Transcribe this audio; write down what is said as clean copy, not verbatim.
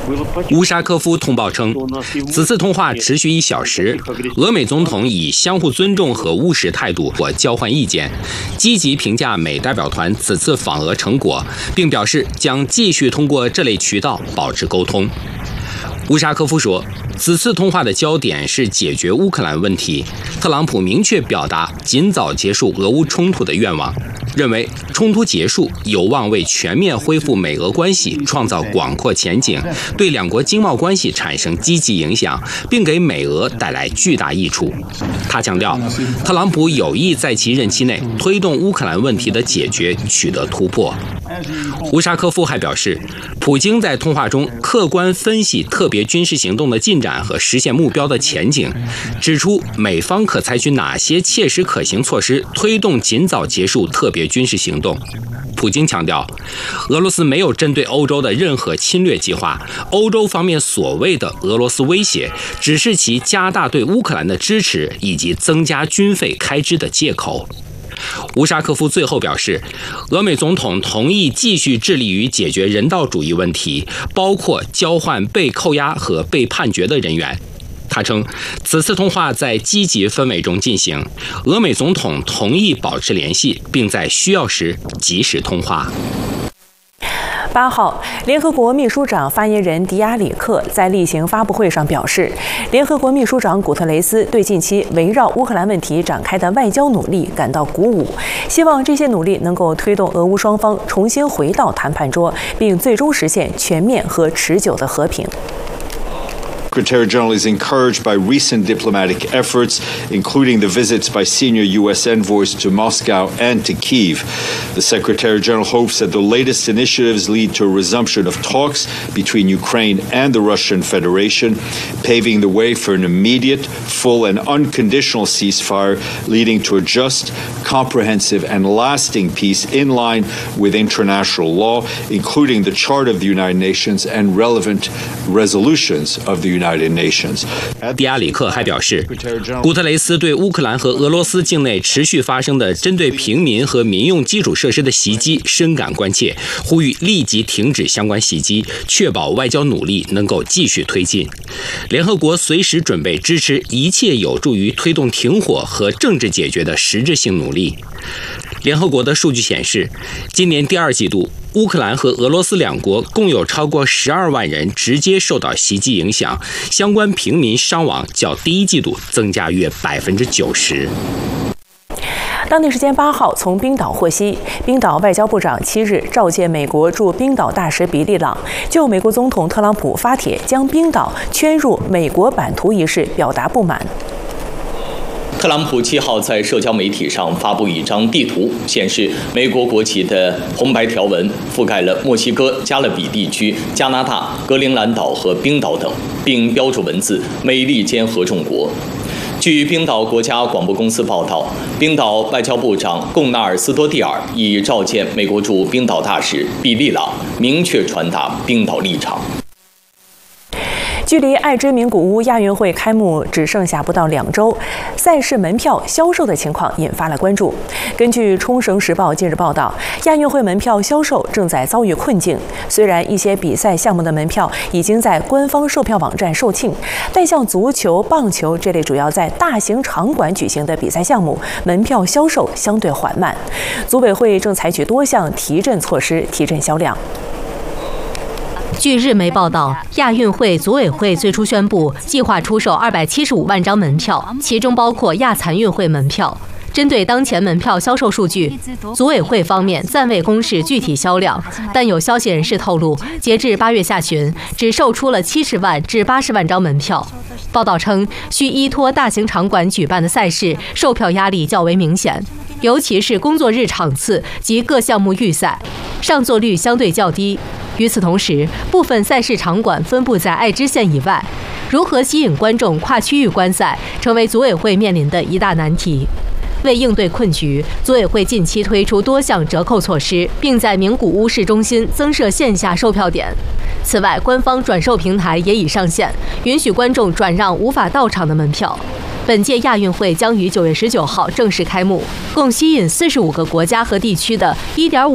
乌沙科夫通报称，此次通话持续1小时，俄美总统以相互尊重和务实态度交换意见，积极评价美代表团此次访俄成果，并表示将继续通过这类渠道保持沟通。乌沙科夫说，此次通话的焦点是解决乌克兰问题。特朗普明确表达尽早结束俄乌冲突的愿望，认为冲突结束有望为全面恢复美俄关系创造广阔前景，对两国经贸关系产生积极影响，并给美俄带来巨大益处。他强调，特朗普有意在其任期内推动乌克兰问题的解决取得突破。乌沙科夫还表示，普京在通话中客观分析特别军事行动的进展和实现目标的前景，指出美方可采取哪些切实可行措施推动尽早结束特别军事行动。普京强调，俄罗斯没有针对欧洲的任何侵略计划，欧洲方面所谓的俄罗斯威胁，只是其加大对乌克兰的支持以及增加军费开支的借口。乌沙科夫最后表示，俄美总统同意继续致力于解决人道主义问题，包括交换被扣押和被判决的人员。他称，此次通话在积极氛围中进行，俄美总统同意保持联系，并在需要时及时通话。 8号，联合国秘书长发言人迪亚里克在例行发布会上表示，联合国秘书长古特雷斯对近期围绕乌克兰问题展开的外交努力感到鼓舞，希望这些努力能够推动俄乌双方重新回到谈判桌，并最终实现全面和持久的和平。 Secretary General is encouraged by recent diplomatic efforts, including the visits by senior U.S. envoys to Moscow and to Kyiv. The Secretary General hopes that the latest initiatives lead to a resumption of talks between Ukraine and the Russian Federation, paving the way for an immediate, full, and unconditional ceasefire, leading to a just, comprehensive, and lasting peace in line with international law, including the Charter of the United Nations and relevant resolutions of the United Nations. 迪亚里克还表示，古特雷斯对乌克兰和俄罗斯境内持续发生的针对平民和民用基础设施的袭击深感关切，呼吁立即停止相关袭击，确保外交努力能够继续推进。联合国随时准备支持一切有助于推动停火和政治解决的实质性努力。联合国的数据显示，今年第2季度，乌克兰和俄罗斯两国共有超过12万人直接受到袭击影响，相关平民伤亡较第1季度增加约90%。 当地时间8号，从冰岛获悉，冰岛外交部长7日召见美国驻冰岛大使比利朗，就美国总统特朗普发帖将冰岛圈入美国版图一事表达不满。 特朗普7号在社交媒体上发布一张地图，显示美国国旗的红白条纹覆盖了墨西哥、加勒比地区、加拿大、格陵兰岛和冰岛等，并标注文字“美利坚合众国”。据冰岛国家广播公司报道，冰岛外交部长贡纳尔斯多蒂尔已召见美国驻冰岛大使毕利朗，明确传达冰岛立场。 距离爱之名古屋亚运会开幕只剩下不到2周，赛事门票销售的情况引发了关注。根据冲绳时报近日报道，亚运会门票销售正在遭遇困境。虽然一些比赛项目的门票已经在官方售票网站售罄，但像足球、棒球这类主要在大型场馆举行的比赛项目，门票销售相对缓慢。组委会正采取多项提振措施，提振销量。 据日媒报道，亚运会组委会最初宣布计划出售275万张门票，其中包括亚残运会门票。针对当前门票销售数据，组委会方面暂未公示具体销量，但有消息人士透露，截至8月下旬，只售出了70万至80万张门票。报道称，需依托大型场馆举办的赛事，售票压力较为明显，尤其是工作日场次及各项目预赛，上座率相对较低。与此同时，部分赛事场馆分布在爱知县以外，如何吸引观众跨区域观赛，成为组委会面临的一大难题。为应对困局，组委会近期推出多项折扣措施，并在名古屋市中心增设线下售票点。此外，官方转售平台也已上线，允许观众转让无法到场的门票。本届亚运会将于9月19号正式开幕，共吸引45个国家和地区的1.5